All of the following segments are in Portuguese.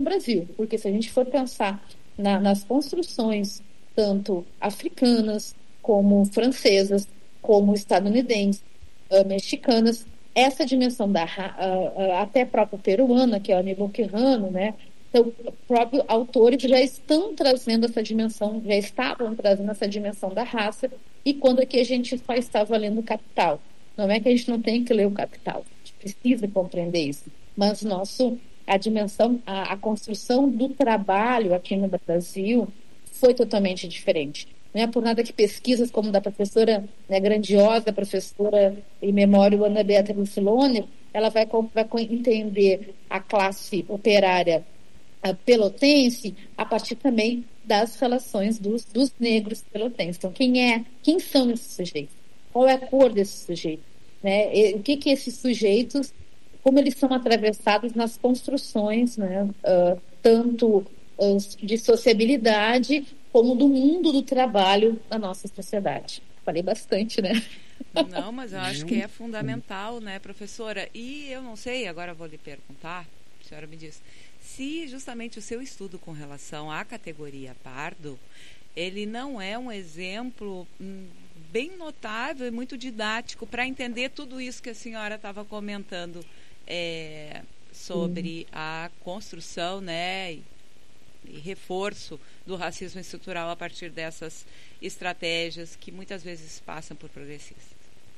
Brasil, porque se a gente for pensar nas construções, tanto africanas, como francesas, como estadunidenses, mexicanas, essa dimensão até própria peruana, que é o Aníbal Quijano, né? Então, próprios autores já estão trazendo essa dimensão, já estavam trazendo essa dimensão da raça, e quando aqui a gente só estava lendo Capital. Não é que a gente não tem que ler o Capital, a gente precisa compreender isso, mas a dimensão, a construção do trabalho aqui no Brasil foi totalmente diferente. Não é por nada que pesquisas como da professora, né, grandiosa professora em memória, Ana Beatriz Filoni, ela vai entender a classe operária pelotense a partir também das relações dos negros pelotenses. Então, quem são esses sujeitos? Qual é a cor desses sujeitos? Né? O que esses sujeitos, como eles são atravessados nas construções, né? Tanto de sociabilidade como do mundo do trabalho da nossa sociedade. Falei bastante, né? Não, mas eu acho que é fundamental, né, professora? E eu não sei, agora vou lhe perguntar, a senhora me diz, se justamente o seu estudo com relação à categoria pardo, ele não é um exemplo bem notável e muito didático para entender tudo isso que a senhora estava comentando sobre a construção, né, e reforço do racismo estrutural a partir dessas estratégias que muitas vezes passam por progressistas.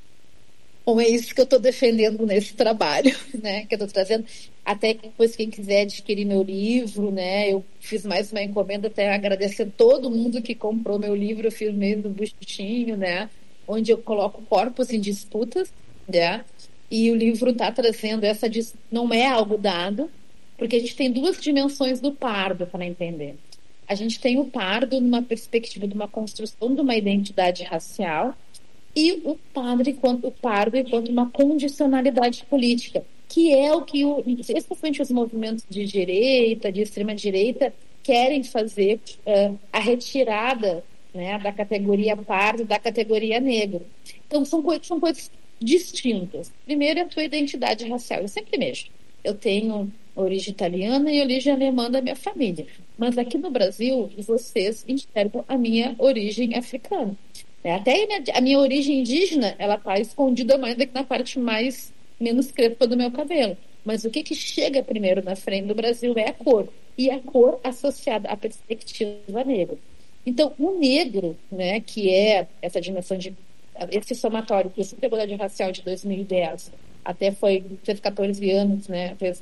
Bom, é isso que eu estou defendendo nesse trabalho, né, que eu estou trazendo. Até que depois, quem quiser adquirir meu livro, né, eu fiz mais uma encomenda, até agradecer todo mundo que comprou meu livro, eu fiz meio do buchinho, né, onde eu coloco corpos em disputas, né, e o livro está trazendo não é algo dado, porque a gente tem duas dimensões do pardo para entender. A gente tem o pardo numa perspectiva de uma construção de uma identidade racial, e o pardo enquanto uma condicionalidade política, que é o que, especialmente os movimentos de direita, de extrema-direita, querem fazer a retirada, né, da categoria pardo, da categoria negro. Então, são coisas distintas. Primeiro, é a tua identidade racial. Eu sempre mexo. Eu tenho origem italiana e origem alemã da minha família. Mas aqui no Brasil, vocês enxergam a minha origem africana. Até a minha origem indígena, ela está escondida mais aqui na parte menos crespa do meu cabelo. Mas o que chega primeiro na frente do Brasil é a cor. E a cor associada à perspectiva negra. Então, o negro, né, que é essa dimensão esse somatório, que é a desigualdade racial de 2010, até fez 14 anos, né, fez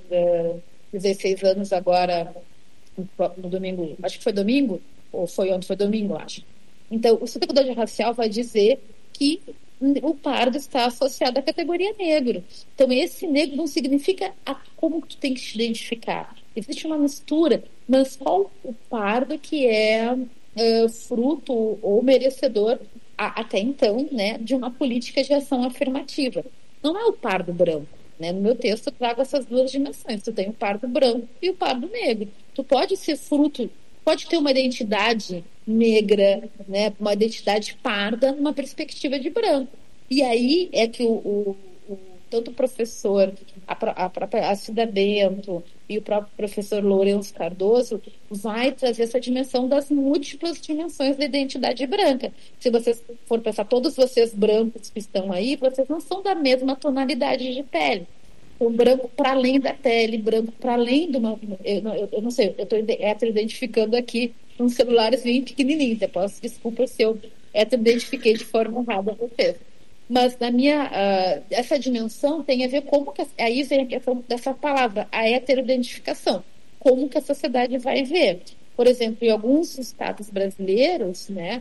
16 anos agora, no domingo, acho que foi domingo, ou foi ontem, foi domingo, acho. Então, o desigualdade racial vai dizer que o pardo está associado à categoria negro. Então, esse negro não significa como tu tem que te identificar. Existe uma mistura, mas qual o pardo que é fruto ou merecedor, até então, né, de uma política de ação afirmativa. Não é o pardo branco. Né? No meu texto, eu trago essas duas dimensões. Tu tem o pardo branco e o pardo negro. Tu pode ser fruto, pode ter uma identidade negra, né, uma identidade parda, numa perspectiva de branco. E aí é que tanto o professor, a própria Cida Bento e o próprio professor Lourenço Cardoso vai trazer essa dimensão das múltiplas dimensões da identidade branca. Se vocês for pensar, todos vocês brancos que estão aí, vocês não são da mesma tonalidade de pele. O branco para além da pele, branco para além de uma... Eu não sei, eu estou identificando aqui um celularzinho pequenininho. Desculpa se eu identifiquei de forma errada vocês. Mas essa dimensão tem a ver como aí vem a questão dessa palavra, a heteroidentificação, como que a sociedade vai ver. Por exemplo, em alguns estados brasileiros, né,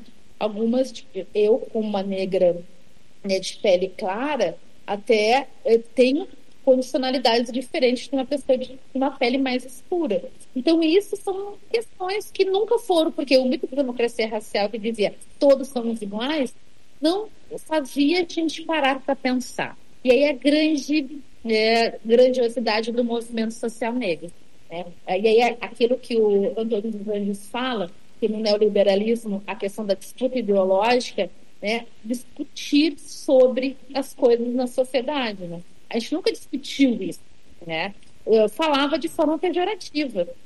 eu como uma negra, né, de pele clara, até tenho condicionalidades diferentes de uma pessoa de uma pele mais escura. Então, isso são questões que nunca foram, porque o mito da democracia racial que dizia todos somos iguais, não fazia a gente parar para pensar. E aí a grandiosidade do movimento social negro. Né? E aí aquilo que o Antônio dos Anjos fala, que no neoliberalismo a questão da disputa ideológica, né, discutir sobre as coisas na sociedade. Né? A gente nunca discutiu isso. Né? Eu falava de forma pejorativa.